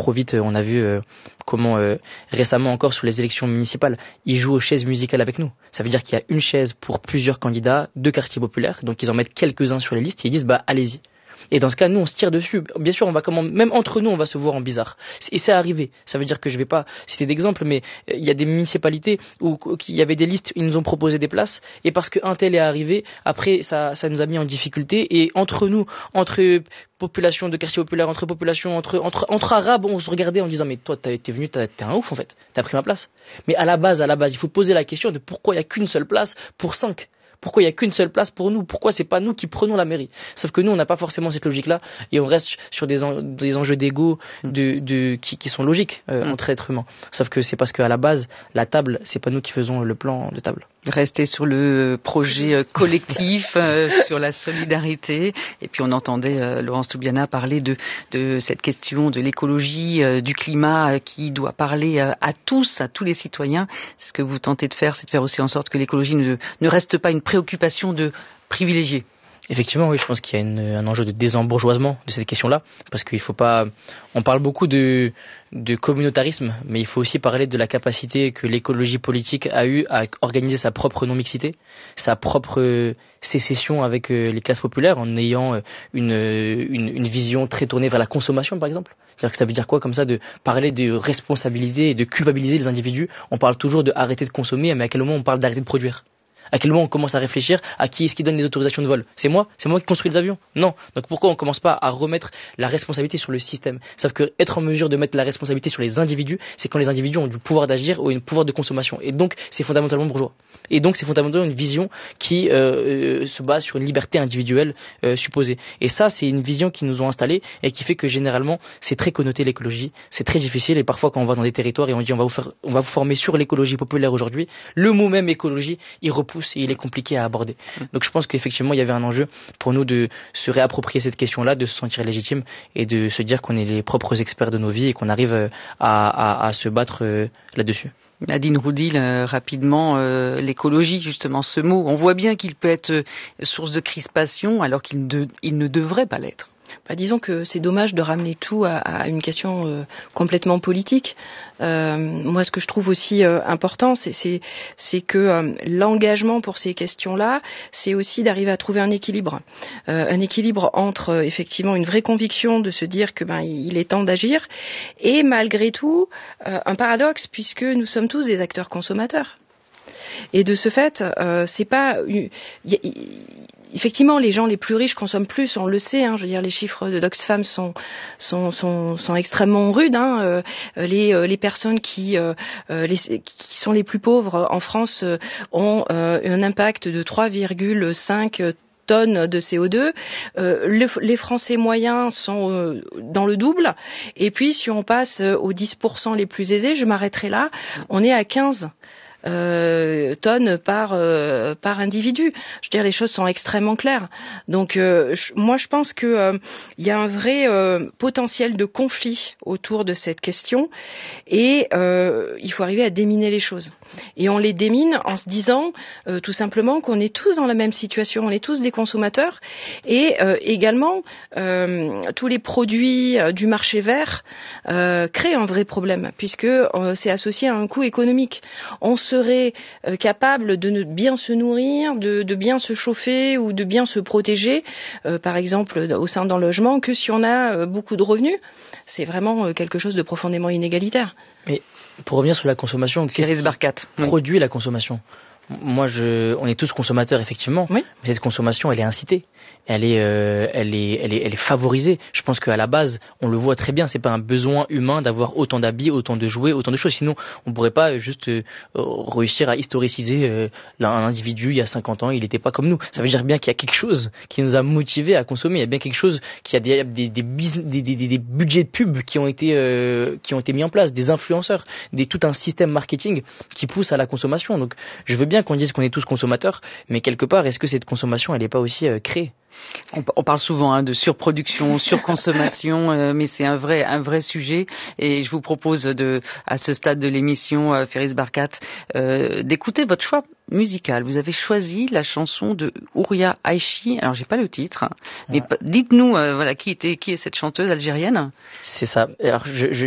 trop vite. On a vu comment récemment encore sur les élections municipales, ils jouent aux chaises musicales avec nous. Ça veut dire qu'il y a une chaise pour plusieurs candidats de quartiers populaires, donc ils en mettent quelques-uns sur les listes et ils disent allez-y. Et dans ce cas, nous, on se tire dessus. Bien sûr, même entre nous, on va se voir en bizarre. Et c'est arrivé. Ça veut dire que je vais pas citer d'exemple, mais il y a des municipalités où il y avait des listes, ils nous ont proposé des places, et parce qu'un tel est arrivé, après, ça nous a mis en difficulté, et entre nous, entre population de quartier populaire, entre populations, entre arabes, on se regardait en disant, mais toi, t'es venu, t'es un ouf, en fait. T'as pris ma place. Mais à la base, il faut poser la question de pourquoi il y a qu'une seule place pour 5. Pourquoi il n'y a qu'une seule place pour nous? Pourquoi c'est pas nous qui prenons la mairie? Sauf que nous, on n'a pas forcément cette logique-là, et on reste sur des enjeux d'ego qui sont logiques entre êtres humains. Sauf que c'est parce qu'à la base, la table, c'est pas nous qui faisons le plan de table. Rester sur le projet collectif, sur la solidarité. Et puis on entendait Laurence Toubiana parler de cette question de l'écologie, du climat qui doit parler à tous les citoyens. Ce que vous tentez de faire, c'est de faire aussi en sorte que l'écologie ne reste pas une préoccupation de privilégiés. Effectivement, oui, je pense qu'il y a un enjeu de désembourgeoisement de cette question-là, parce qu'il faut pas. On parle beaucoup de communautarisme, mais il faut aussi parler de la capacité que l'écologie politique a eu à organiser sa propre non-mixité, sa propre sécession avec les classes populaires, en ayant une vision très tournée vers la consommation, par exemple. C'est-à-dire que ça veut dire quoi, comme ça, de parler de responsabiliser et de culpabiliser les individus? On parle toujours de arrêter de consommer, mais à quel moment on parle d'arrêter de produire? À quel moment on commence à réfléchir à qui est-ce qui donne les autorisations de vol? C'est moi qui construis les avions? Non. Donc pourquoi on commence pas à remettre la responsabilité sur le système? Sauf que être en mesure de mettre la responsabilité sur les individus, c'est quand les individus ont du pouvoir d'agir ou un pouvoir de consommation. Et donc c'est fondamentalement bourgeois. Et donc c'est fondamentalement une vision qui se base sur une liberté individuelle supposée. Et ça, c'est une vision qu'ils nous ont installée et qui fait que généralement c'est très connoté l'écologie, c'est très difficile. Et parfois quand on va dans des territoires et on dit on va vous former sur l'écologie populaire aujourd'hui, le mot même écologie, il repousse et il est compliqué à aborder. Donc je pense qu'effectivement il y avait un enjeu pour nous de se réapproprier cette question-là, de se sentir légitime et de se dire qu'on est les propres experts de nos vies et qu'on arrive à se battre là-dessus. Nadine Roudil, rapidement, l'écologie, justement, ce mot, on voit bien qu'il peut être source de crispation alors qu'il ne devrait pas l'être. Disons que c'est dommage de ramener tout à une question complètement politique. Moi, ce que je trouve aussi important, c'est que l'engagement pour ces questions-là, c'est aussi d'arriver à trouver un équilibre entre effectivement une vraie conviction de se dire que il est temps d'agir, et malgré tout un paradoxe puisque nous sommes tous des acteurs consommateurs. Et de ce fait, c'est pas effectivement, les gens les plus riches consomment plus, on le sait. Je veux dire, les chiffres de d'Oxfam sont extrêmement rudes. Les personnes qui sont les plus pauvres en France ont un impact de 3,5 tonnes de CO2. Les Français moyens sont dans le double. Et puis, si on passe aux 10% les plus aisés, je m'arrêterai là, on est à 15 tonnes par individu. Je veux dire, les choses sont extrêmement claires. Donc, moi, je pense que il y a un vrai potentiel de conflit autour de cette question, et il faut arriver à déminer les choses. Et on les démine en se disant tout simplement qu'on est tous dans la même situation, on est tous des consommateurs, et également tous les produits du marché vert créent un vrai problème, puisque c'est associé à un coût économique. On serait capable de bien se nourrir, de bien se chauffer ou de bien se protéger, par exemple au sein d'un logement, que si on a beaucoup de revenus. C'est vraiment quelque chose de profondément inégalitaire. Mais pour revenir sur la consommation, qu'est-ce qui produit la consommation? Moi, on est tous consommateurs, effectivement, oui. Mais cette consommation, elle est incitée, elle est favorisée. Je pense qu'à la base, on le voit très bien, c'est pas un besoin humain d'avoir autant d'habits, autant de jouets, autant de choses. Sinon, on pourrait pas juste réussir à historiciser un individu il y a 50 ans, il n'était pas comme nous. Ça veut dire bien qu'il y a quelque chose qui nous a motivés à consommer. Il y a bien quelque chose qui a des budgets de pub qui ont été mis en place, des influenceurs, tout un système marketing qui pousse à la consommation. Donc, je veux bien qu'on dise qu'on est tous consommateurs, mais quelque part, est-ce que cette consommation, elle n'est pas aussi créée? On parle souvent de surproduction, surconsommation, mais c'est un vrai sujet. Et je vous propose à ce stade de l'émission, Ferriz Barkat, d'écouter votre choix musical. Vous avez choisi la chanson de Houria Aïchi. Alors j'ai pas le titre, mais dites-nous qui est cette chanteuse algérienne. C'est ça. Alors